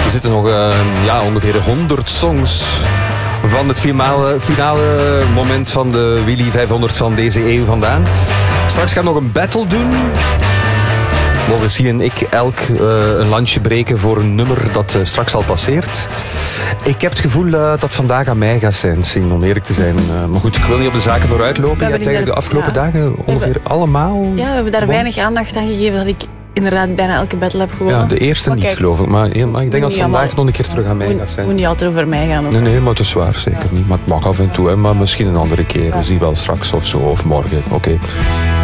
We zitten nog ongeveer 100 songs van het finale moment van de Willy 500 van deze eeuw vandaan. Straks gaan we nog een battle doen. Mogen Zie en ik elk een landje breken voor een nummer dat straks al passeert. Ik heb het gevoel dat vandaag aan mij gaat zijn, Sien, om eerlijk te zijn. Maar goed, ik wil niet op de zaken vooruitlopen. Je hebt eigenlijk de afgelopen dagen ongeveer allemaal... Ja, we hebben daar weinig aandacht aan gegeven dat ik inderdaad bijna elke battle heb gewonnen. Ja, de eerste niet, geloof ik. Maar ik denk dat vandaag nog een keer terug aan mij gaat zijn. Het moet niet altijd over mij gaan. Ook. Nee, maar het is waar, zeker niet. Maar het mag af en toe, hè, maar misschien een andere keer. We zien wel straks of zo, of morgen. Oké.